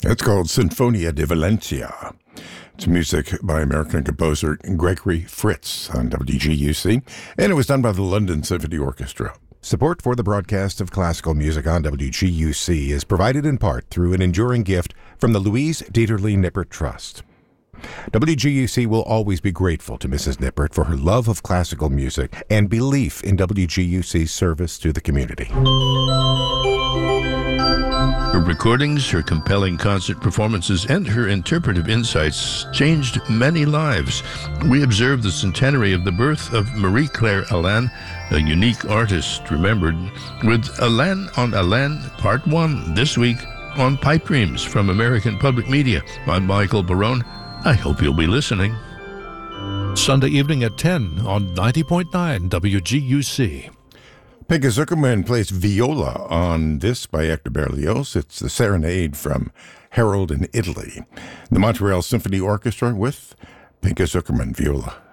It's called Sinfonia de Valencia. It's music by American composer Gregory Fritz on WGUC, and it was done by the London Symphony Orchestra. Support for the broadcast of classical music on WGUC is provided in part through an enduring gift from the Louise Dieterle Nippert Trust. WGUC will always be grateful to Mrs. Nippert for her love of classical music and belief in WGUC's service to the community. Her recordings, her compelling concert performances, and her interpretive insights changed many lives. We observe the centenary of the birth of Marie-Claire Alain, a unique artist remembered, with Alain on Alain Part 1 this week on Pipe Dreams from American Public Media. I'm Michael Barone. I hope you'll be listening. Sunday evening at 10 on 90.9 WGUC. Pinka Zuckerman plays viola on this by Hector Berlioz. It's the Serenade from Harold in Italy. The Montreal Symphony Orchestra with Pinka Zuckerman viola.